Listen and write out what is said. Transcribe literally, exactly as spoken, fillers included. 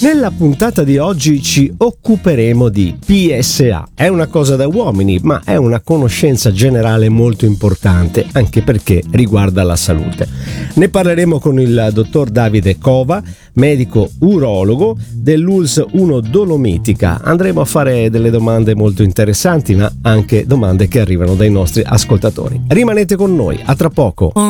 Nella puntata di oggi ci occuperemo di P S A. È una cosa da uomini, ma è una conoscenza generale molto importante, anche perché riguarda la salute. Ne parleremo con il dottor Davide Cova, medico urologo dell'U L S S uno Dolomitica. Andremo a fare delle domande molto interessanti, ma anche domande che arrivano dai nostri ascoltatori. Rimanete con noi, a tra poco.